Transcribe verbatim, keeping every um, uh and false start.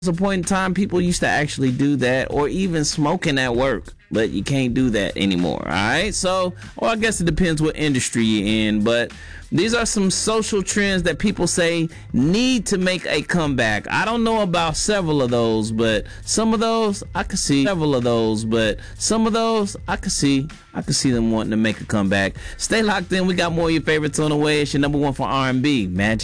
a point in time people used to actually do that, or even smoking at work, but you can't do that anymore. All right, so, or I guess it depends what industry you're in, but these are some social trends that people say need to make a comeback. I don't know about several of those, but some of those I could see. Several of those, but some of those I could see. I could see them wanting to make a comeback. Stay locked in. We got more of your favorites on the way. It's your number one for R and B, Magic.